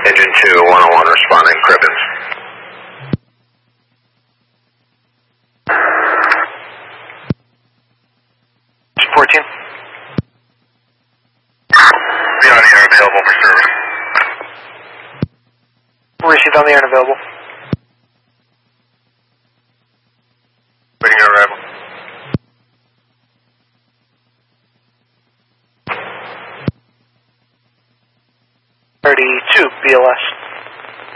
Engine 2, 101 responding, Cribbins. Engine 14. Be on the air available for service. Received on the air and available. Waiting your arrival. BLS.